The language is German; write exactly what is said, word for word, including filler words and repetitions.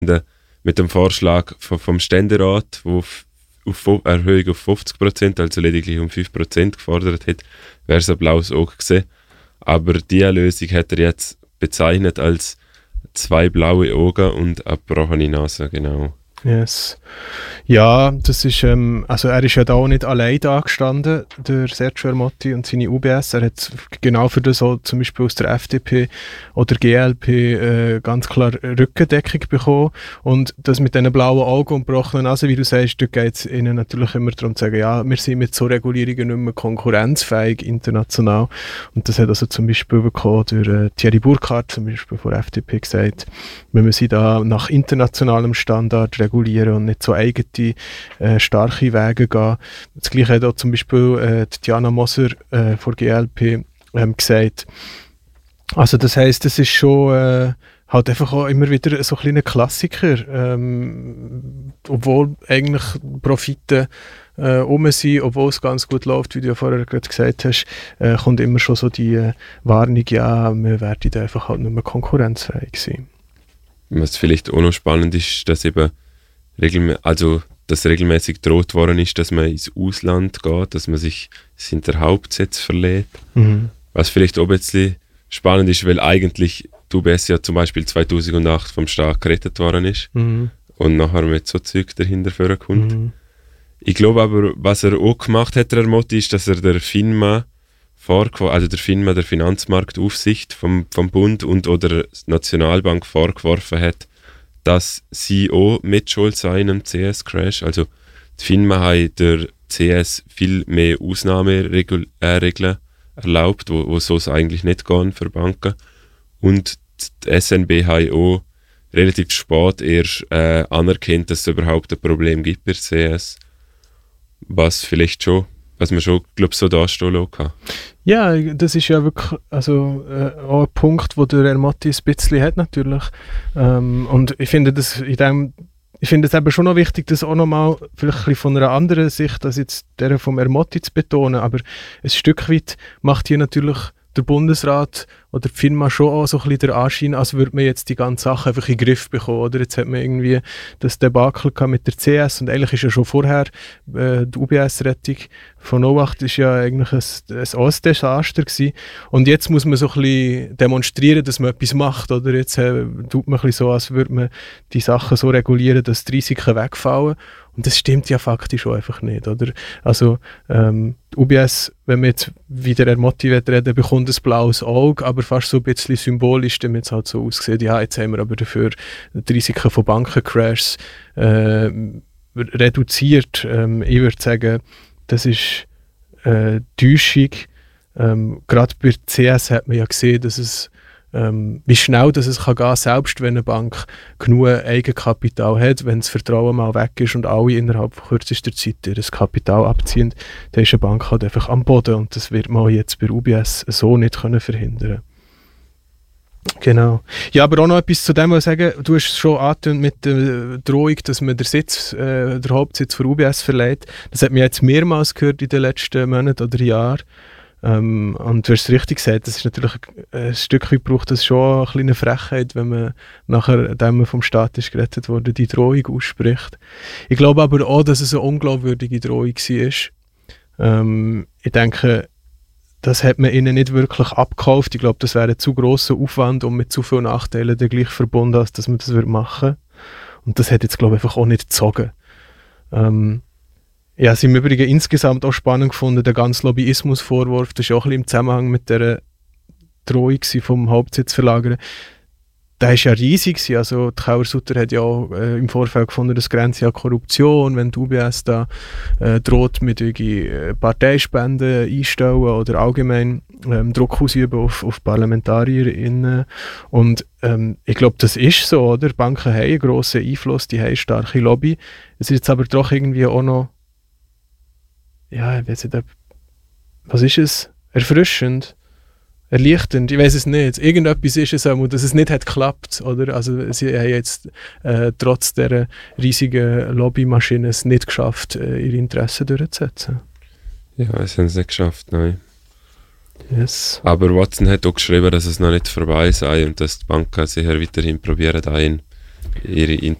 mit dem Vorschlag vom, vom Ständerat, der auf, auf Erhöhung auf fünfzig Prozent, also lediglich um fünf Prozent gefordert hat, wäre es ein blaues Auge gewesen. Aber diese Lösung hat er jetzt bezeichnet als zwei blaue Augen und eine gebrochene Nase, genau. Yes. Ja, das ist, ähm, also er ist ja da auch nicht allein da gestanden, der Sergio Ermotti und seine U B S. Er hat genau für das auch zum Beispiel aus der F D P oder G L P äh, ganz klar Rückendeckung bekommen. Und das mit diesen blauen Augen und gebrochenen Nase, wie du sagst, da geht es ihnen natürlich immer darum zu sagen, ja, wir sind mit so Regulierungen nicht mehr konkurrenzfähig international. Und das hat also zum Beispiel bekommen durch äh, Thierry Burkhardt, zum Beispiel von der F D P, gesagt, wir müssen da nach internationalem Standard regulieren und nicht so eigene, äh, starke Wege gehen. Das Gleiche hat auch zum Beispiel äh, Diana Moser äh, von G L P ähm, gesagt. Also das heisst, es ist schon äh, halt einfach auch immer wieder so ein kleiner Klassiker. Ähm, obwohl eigentlich Profite äh, rum sind, obwohl es ganz gut läuft, wie du ja vorher gerade gesagt hast, äh, kommt immer schon so die äh, Warnung, ja, wir werden einfach halt nicht mehr konkurrenzfähig sein. Was vielleicht auch noch spannend ist, dass eben regelmä- also, dass regelmäßig gedroht worden ist, dass man ins Ausland geht, dass man sich in der Hauptsitz verlädt. Mhm. Was vielleicht auch ein bisschen spannend ist, weil eigentlich die U B S ja zum Beispiel zweitausendacht vom Staat gerettet worden ist mhm. und nachher mit so Zeug dahinter vorkommt. Mhm. Ich glaube aber, was er auch gemacht hat, der Ermotti, ist, dass er der FINMA, also der FINMA, der Finanzmarktaufsicht vom, vom Bund und oder der Nationalbank vorgeworfen hat, dass sie auch mitschuld seien am C S-Crash. Also die FINMA hat der C S viel mehr Ausnahmeregeln äh, erlaubt, wo, wo so es eigentlich nicht gehen für Banken. Und die S N B hat auch relativ spät erst äh, anerkannt, dass es überhaupt ein Problem gibt bei C S. Was vielleicht schon, was man schon, glaube ich, so darstellen lassen kann. Ja, das ist ja wirklich also, äh, auch ein Punkt, wo der Ermotti ein bisschen hat natürlich. Ähm, und ich finde das in dem, ich finde es eben schon noch wichtig, das auch nochmal vielleicht ein bisschen von einer anderen Sicht als jetzt der vom Ermotti zu betonen. Aber ein Stück weit macht hier natürlich der Bundesrat oder die FINMA schon auch so ein bisschen den Anschein, als würde man jetzt die ganze Sache einfach in den Griff bekommen. Oder? Jetzt hat man irgendwie das Debakel mit der C S und eigentlich ist ja schon vorher äh, die U B S-Rettung von null acht ist ja eigentlich ein, ein, ein Desaster gewesen. Und jetzt muss man so ein bisschen demonstrieren, dass man etwas macht. Oder? Jetzt äh, tut man ein bisschen so, als würde man die Sachen so regulieren, dass die Risiken wegfallen. Und das stimmt ja faktisch auch einfach nicht, oder? Also ähm, die U B S, wenn man jetzt wieder Ermotti reden, bekommt ein blaues Auge, aber fast so ein bisschen symbolisch, damit es halt so aussieht, ja, jetzt haben wir aber dafür die Risiken von Bankencrashs äh, reduziert. Ähm, ich würde sagen, das ist äh, Täuschung. Ähm, Gerade bei C S hat man ja gesehen, dass es Ähm, wie schnell dass es kann gehen, selbst wenn eine Bank genug Eigenkapital hat, wenn das Vertrauen mal weg ist und alle innerhalb von kürzester Zeit das Kapital abziehen, dann ist eine Bank halt einfach am Boden und das wird man jetzt bei U B S so nicht können verhindern. Genau. Ja, aber auch noch etwas zu dem, was ich sagen, du hast es schon angetönt mit der Drohung, dass man den Sitz, äh, der Hauptsitz für U B S verleiht. Das hat man jetzt mehrmals gehört in den letzten Monaten oder Jahren. Ähm, und du hast es richtig gesagt, das ist natürlich ein Stück weit braucht das schon eine kleine Frechheit, wenn man nachher, nachdem man vom Staat ist gerettet wurde, die Drohung ausspricht. Ich glaube aber auch, dass es eine unglaubwürdige Drohung war. Ähm, ich denke, das hat man ihnen nicht wirklich abgekauft. Ich glaube, das wäre ein zu grosser Aufwand und mit zu vielen Nachteilen dann gleich verbunden, als dass man das machen würde. Und das hat jetzt, glaube ich, einfach auch nicht gezogen. Ähm, Ja, es ist im Übrigen insgesamt auch spannend gefunden, der ganze Lobbyismusvorwurf, das war auch ein bisschen im Zusammenhang mit der Drohung vom Hauptsitz verlagern. Der war ja riesig. Also die Kauer-Sutter hat ja auch äh, im Vorfeld gefunden, das grenzt ja Korruption, wenn die U B S da äh, droht mit äh, Parteispenden einstellen oder allgemein ähm, Druck ausüben auf, auf ParlamentarierInnen. Und ähm, ich glaube, das ist so, oder? Banken haben einen grossen Einfluss, die haben eine starke Lobby. Es ist jetzt aber doch irgendwie auch noch ja, ich weiß nicht, was ist es? Erfrischend? Erleichternd? Ich weiß es nicht. Irgendetwas ist es auch, dass es nicht hat geklappt, oder? Also sie haben jetzt äh, trotz dieser riesigen Lobbymaschine es nicht geschafft, äh, ihre Interessen durchzusetzen. Ja, es haben es nicht geschafft, nein. Yes. Aber Watson hat auch geschrieben, dass es noch nicht vorbei sei und dass die Banken sicher weiterhin probieren, einen ihre In